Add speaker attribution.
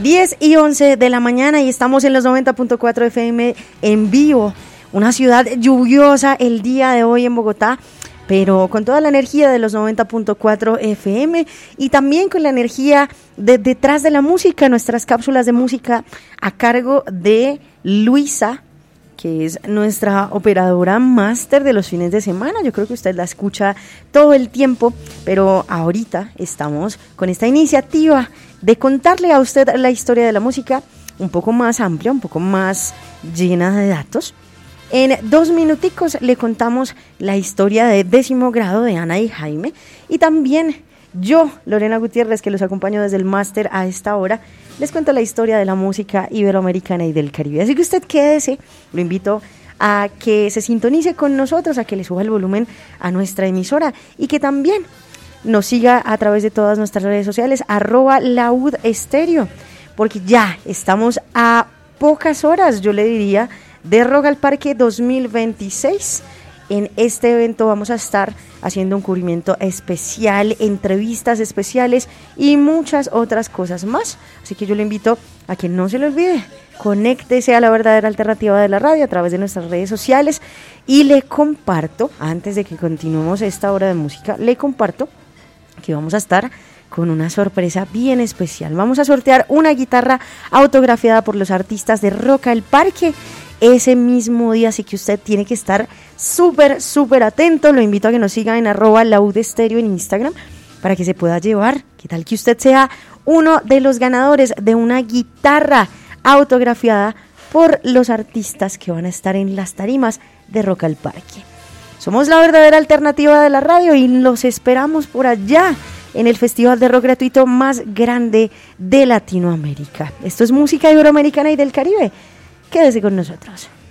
Speaker 1: 10:11 de la mañana y estamos en los 90.4 FM en vivo. Una ciudad lluviosa el día de hoy en Bogotá, pero con toda la energía de los 90.4 FM y también con la energía de detrás de la música, nuestras cápsulas de música a cargo de Luisa, que es nuestra operadora máster de los fines de semana. Yo creo que usted la escucha todo el tiempo, pero ahorita estamos con esta iniciativa de contarle a usted la historia de la música un poco más amplia, un poco más llena de datos. En 2 minuticos le contamos la historia de 10º grado de Ana y Jaime, y también yo, Lorena Gutiérrez, que los acompaño desde el máster a esta hora, les cuento la historia de la música iberoamericana y del Caribe. Así que usted quédese, lo invito a que se sintonice con nosotros, a que le suba el volumen a nuestra emisora y que también nos siga a través de todas nuestras redes sociales, @laudestéreo, porque ya estamos a pocas horas, yo le diría, de Rock al Parque 2026. En este evento vamos a estar haciendo un cubrimiento especial, entrevistas especiales y muchas otras cosas más. Así que yo le invito a que no se lo olvide, conéctese a la verdadera alternativa de la radio a través de nuestras redes sociales y le comparto, antes de que continuemos esta hora de música, le comparto que vamos a estar con una sorpresa bien especial. Vamos a sortear una guitarra autografiada por los artistas de Rock al Parque ese mismo día, así que usted tiene que estar súper atento. Lo invito a que nos siga en @laudestéreo en Instagram para que se pueda llevar. ¿Qué tal que usted sea uno de los ganadores de una guitarra autografiada por los artistas que van a estar en las tarimas de Rock al Parque? Somos la verdadera alternativa de la radio y los esperamos por allá en el festival de rock gratuito más grande de Latinoamérica. Esto es música iberoamericana y del Caribe. Quédese con nosotros.